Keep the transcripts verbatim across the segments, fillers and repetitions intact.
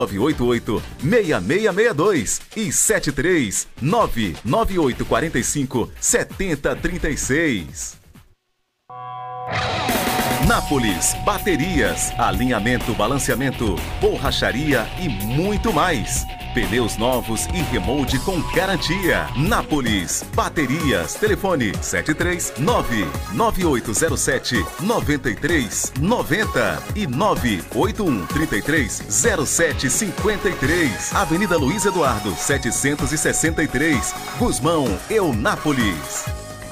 nove oito oito, seis seis seis dois e sete três nove nove oito quatro cinco sete zero três seis. Nápoles Baterias, alinhamento, balanceamento, borracharia e muito mais. Pneus novos e remold com garantia. Nápoles Baterias, telefone sete três nove nove oito zero sete nove três nove zero e nove oito um três três zero sete cinco três. Avenida Luiz Eduardo setecentos e sessenta e três, Gusmão, Eunápolis.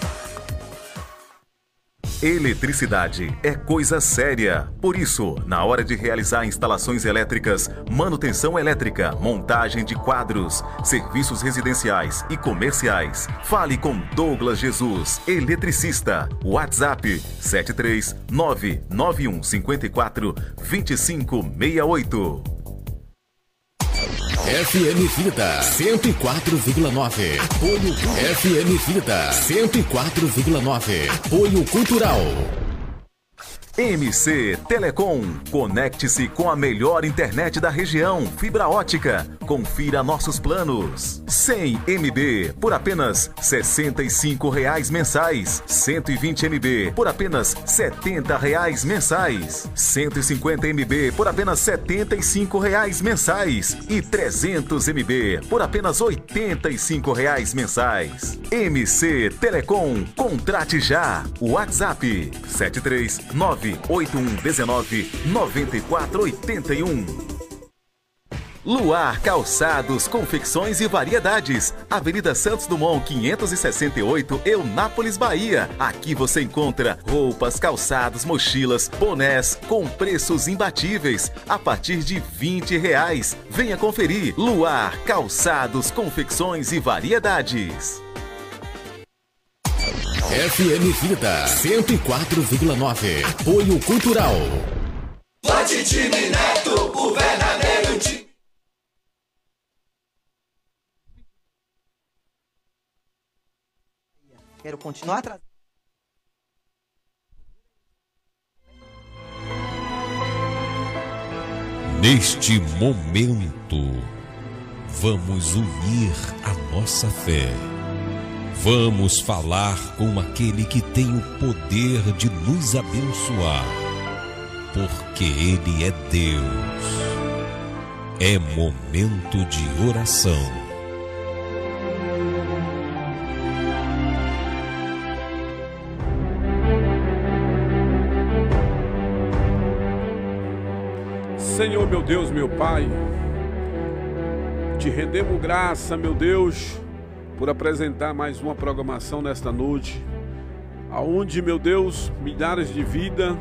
Eletricidade é coisa séria. Por isso, na hora de realizar instalações elétricas, manutenção elétrica, montagem de quadros, serviços residenciais e comerciais, fale com Douglas Jesus, eletricista. WhatsApp sete três nove nove um cinco quatro dois cinco seis oito. F M Vida cento e quatro vírgula nove. Apoio F M Vida cento e quatro vírgula nove. Apoio Cultural. M C Telecom. Conecte-se com a melhor internet da região. Fibra ótica. Confira nossos planos. cem megabytes por apenas sessenta e cinco reais mensais. cento e vinte megabytes por apenas setenta reais mensais. cento e cinquenta megabytes por apenas setenta e cinco reais mensais. E trezentos megabytes por apenas oitenta e cinco reais mensais. M C Telecom. Contrate já. WhatsApp sete três nove oito um um nove nove quatro oito um. Luar Calçados, Confecções e Variedades. Avenida Santos Dumont, quinhentos e sessenta e oito, Eunápolis, Bahia. Aqui você encontra roupas, calçados, mochilas, bonés com preços imbatíveis a partir de vinte reais. Venha conferir. Luar Calçados, Confecções e Variedades. F M Vida cento e quatro vírgula nove. Apoio Cultural. Vote time Neto, o verdadeiro time. Quero continuar trazendo. Neste momento, vamos unir a nossa fé. Vamos falar com aquele que tem o poder de nos abençoar, porque Ele é Deus. É momento de oração. Senhor, meu Deus, meu Pai, te rendemos graça, meu Deus, por apresentar mais uma programação nesta noite, aonde, meu Deus, milhares de vidas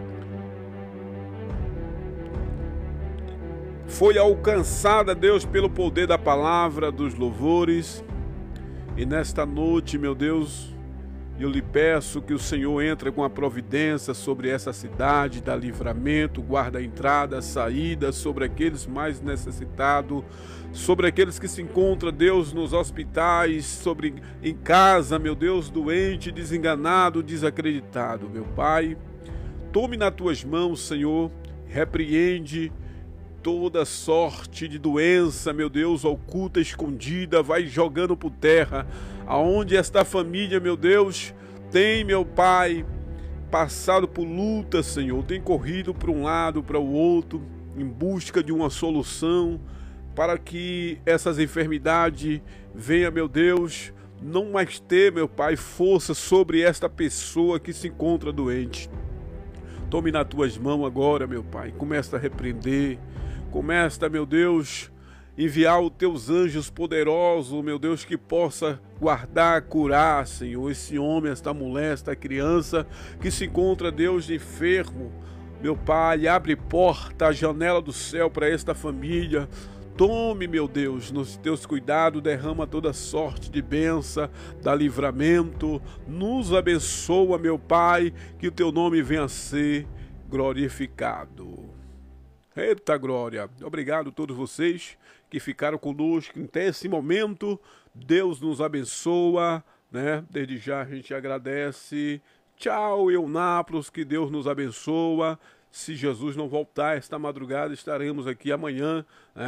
foi alcançada, Deus, pelo poder da palavra, dos louvores. E nesta noite, meu Deus, eu lhe peço que o Senhor entre com a providência sobre essa cidade, dá livramento, guarda a entrada, a saída, sobre aqueles mais necessitados, sobre aqueles que se encontram, Deus, nos hospitais, sobre em casa, meu Deus, doente, desenganado, desacreditado, meu Pai. Tome nas tuas mãos, Senhor, repreende toda sorte de doença, meu Deus, oculta, escondida, vai jogando por terra, aonde esta família, meu Deus, tem, meu Pai, passado por luta, Senhor, tem corrido para um lado, para o outro, em busca de uma solução, para que essas enfermidades venham, meu Deus, não mais ter, meu Pai, força sobre esta pessoa que se encontra doente. Tome nas tuas mãos agora, meu Pai, começa a repreender, começa, meu Deus, enviar os teus anjos poderosos, meu Deus, que possa guardar, curar, Senhor, esse homem, esta mulher, esta criança que se encontra, Deus, enfermo. Meu Pai, abre porta, a janela do céu para esta família. Tome, meu Deus, nos teus cuidados, derrama toda sorte de bênção, dá livramento, nos abençoa, meu Pai, que o teu nome venha a ser glorificado. Eita glória! Obrigado a todos vocês que ficaram conosco até esse momento. Deus nos abençoa, né? Desde já a gente agradece. Tchau, Eunápolis, que Deus nos abençoa. Se Jesus não voltar esta madrugada, estaremos aqui amanhã, né?